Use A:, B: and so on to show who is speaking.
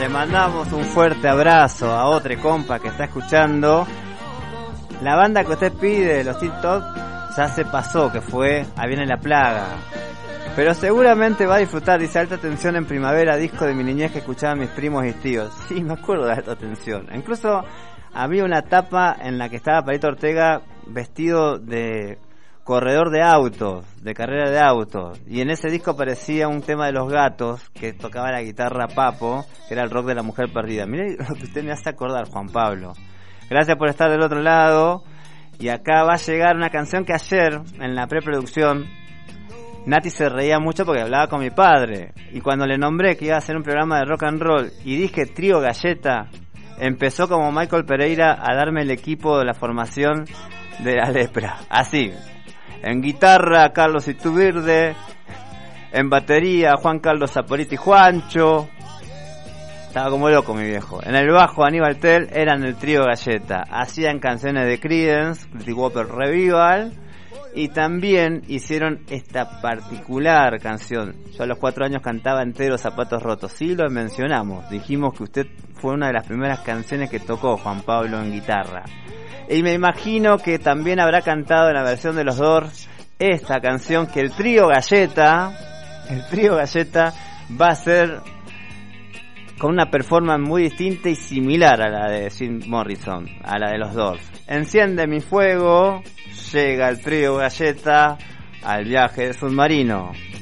A: Le mandamos un fuerte abrazo a otro compa que está escuchando. La banda que usted pide, los TikTok, ya se pasó, que fue Ahí viene la plaga. Pero seguramente va a disfrutar, dice Alta Tensión en Primavera, disco de mi niñez que escuchaban mis primos y tíos. Sí, me acuerdo de Alta Tensión. Incluso había una etapa en la que estaba Palito Ortega vestido de corredor de autos, de carrera de autos, y en ese disco aparecía un tema de Los Gatos que tocaba la guitarra Papo, que era el rock de la mujer perdida. Mire lo que usted me hace acordar, Juan Pablo. Gracias por estar del otro lado. Y acá va a llegar una canción que ayer en la preproducción Nati se reía mucho porque hablaba con mi padre, y cuando le nombré que iba a hacer un programa de rock and roll y dije Trío Galleta, empezó como Michael Pereira a darme el equipo de la formación de La Lepra, así. En guitarra, Carlos Iturbide. En batería, Juan Carlos Saporiti Juancho. Estaba como loco mi viejo. En el bajo, Aníbal Tell. Eran el Trío Galleta. Hacían canciones de Creedence, The Whopper Revival. Y también hicieron esta particular canción. Yo a los 4 años cantaba entero Zapatos Rotos. Sí lo mencionamos. Dijimos que usted fue una de las primeras canciones que tocó Juan Pablo en guitarra. Y me imagino que también habrá cantado en la versión de los Doors esta canción que el Trío Galleta va a hacer con una performance muy distinta y similar a la de Jim Morrison, a la de los Doors. Enciende mi fuego, llega el Trío Galleta al viaje de submarino.